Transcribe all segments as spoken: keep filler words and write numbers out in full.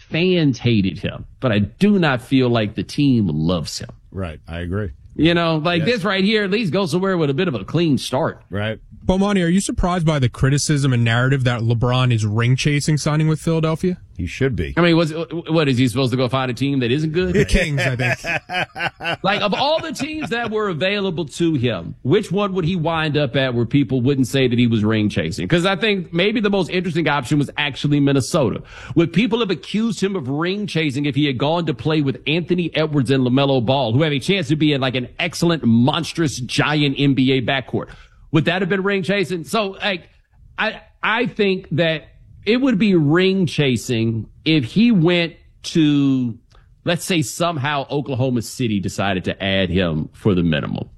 fans hated him, but I do not feel like the team loves him. Right. I agree. You know, like yes. this right here at least goes somewhere with a bit of a clean start. Right. Bomani, are you surprised by the criticism and narrative that LeBron is ring chasing signing with Philadelphia? He should be. I mean, what's, what is he supposed to go find a team that isn't good? The Kings, I think. Like, of all the teams that were available to him, which one would he wind up at where people wouldn't say that he was ring chasing? Because I think maybe the most interesting option was actually Minnesota. Would people have accused him of ring chasing if he had gone to play with Anthony Edwards and LaMelo Ball, who have a chance to be in like an excellent, monstrous, giant N B A backcourt? Would that have been ring chasing? So, like, I I think that it would be ring chasing if he went to, let's say somehow Oklahoma City decided to add him for the minimum.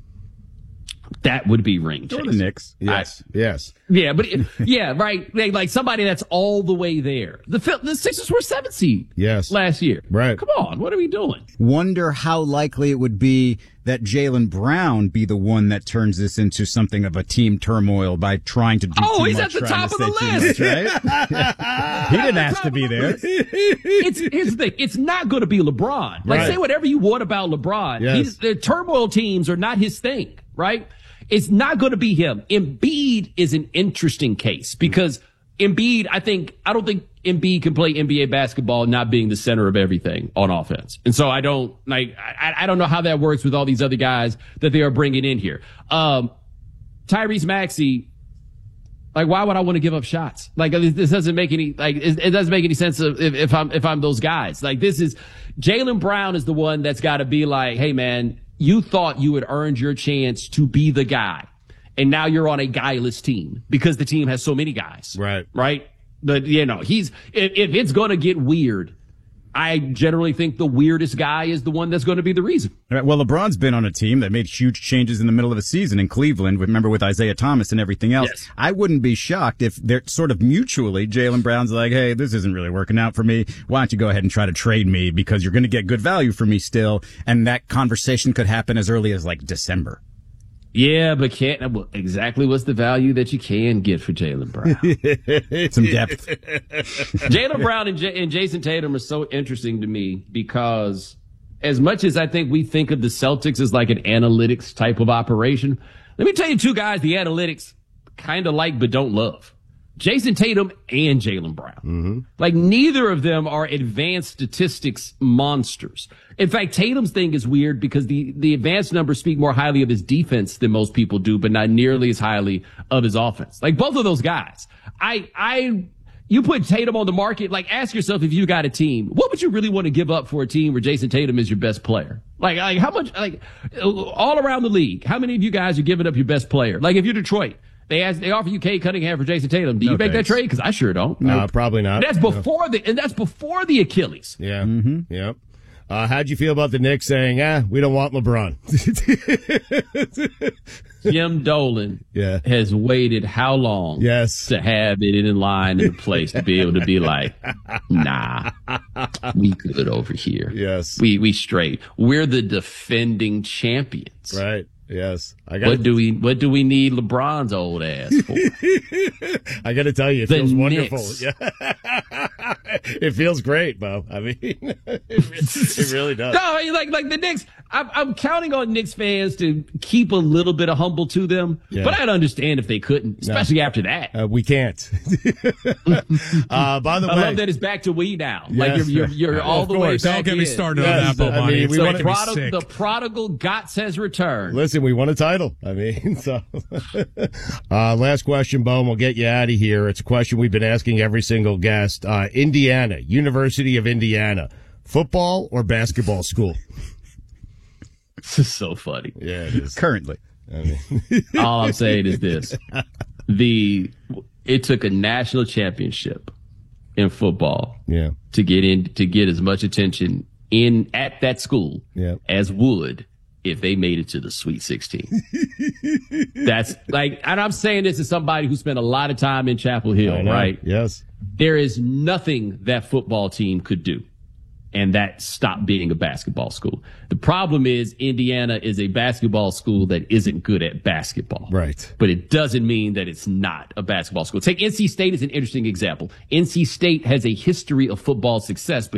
That would be ring chasing. Go to the Knicks. Yes. I, yes. Yeah, but it, yeah, right. Like, like somebody that's all the way there. The the Sixers were seventh seed. Yes. Last year. Right. Come on, what are we doing? Wonder how likely it would be that Jaylen Brown be the one that turns this into something of a team turmoil by trying to do oh, too he's much, at the top to of the list, much, right? He didn't ask to be there. It's here's the thing. It's not going to be LeBron. Like, right. say whatever you want about LeBron. Yes. He's, the turmoil teams are not his thing, right? It's not going to be him. Embiid is an interesting case because Embiid, I think, I don't think Embiid can play N B A basketball not being the center of everything on offense. And so I don't, like, I, I don't know how that works with all these other guys that they are bringing in here. Um, Tyrese Maxey, like, why would I want to give up shots? Like, this doesn't make any, like, it doesn't make any sense if, if I'm, if I'm those guys. Like, this is, Jaylen Brown is the one that's got to be like, hey, man, you thought you had earned your chance to be the guy. And now you're on a guyless team because the team has so many guys. Right. Right. But, you know, he's, if, if it's going to get weird, I generally think the weirdest guy is the one that's going to be the reason. Right, well, LeBron's been on a team that made huge changes in the middle of a season in Cleveland. Remember with Isaiah Thomas and everything else. Yes. I wouldn't be shocked if they're sort of mutually, Jaylen Brown's like, hey, this isn't really working out for me. Why don't you go ahead and try to trade me because you're going to get good value for me still. And that conversation could happen as early as like December. Yeah, but can't, well, exactly what's the value that you can get for Jaylen Brown? Some depth. Jaylen Brown and, J- and Jason Tatum are so interesting to me because as much as I think we think of the Celtics as like an analytics type of operation, let me tell you two guys the analytics kind of like but don't love. Jason Tatum and Jaylen Brown. Mm-hmm. Like, neither of them are advanced statistics monsters. In fact, Tatum's thing is weird because the, the advanced numbers speak more highly of his defense than most people do, but not nearly as highly of his offense. Like, both of those guys. I, I, you put Tatum on the market, like, ask yourself if you got a team, what would you really want to give up for a team where Jason Tatum is your best player? Like, like, how much, like, all around the league, how many of you guys are giving up your best player? Like, if you're Detroit, They ask, they offer you Cade Cunningham for Jason Tatum. Do you No, make thanks. that trade? Because I sure don't. No, nope. Probably not. And that's before the and that's before the Achilles. Yeah. Mm-hmm. Yep. Uh, how'd you feel about the Knicks saying, ah, we don't want LeBron? Jim Dolan yeah. has waited how long yes. to have it in line in a place to be able to be like, nah, we good over here. Yes. We we straight. We're the defending champions. Right. Yes. I got What do we what do we need LeBron's old ass for? I got to tell you, it The feels Knicks. wonderful. Yeah. It feels great, Bo. I mean, it, it really does. No, like like the Knicks. I'm, I'm counting on Knicks fans to keep a little bit of humble to them, Yeah. but I'd understand if they couldn't, especially no. after that. Uh, we can't. uh, by the I way, love that it's back to we now. Yes. Like you're you're, you're all of the course. way back Don't get in. me started Yes, on that, Bo I Money. mean, It's we making want me Prod- sick. the prodigal Gotts has returned. listen, we won a title. I mean, so uh, last question, Bo, and we'll get you out of here. It's a question we've been asking every single guest. Uh, Indiana, University of Indiana, football or basketball school? This is so funny. Yeah, it is. Currently. I mean, All I'm saying is this: the it took a national championship in football yeah, to get in to get as much attention in at that school Yeah. as would if they made it to the Sweet sixteen. That's like, and I'm saying this as somebody who spent a lot of time in Chapel Hill, I know. right? Yes. There is nothing that football team could do, and that stopped being a basketball school. The problem is Indiana is a basketball school that isn't good at basketball. Right. But it doesn't mean that it's not a basketball school. Take N C State as an interesting example. N C State has a history of football success, but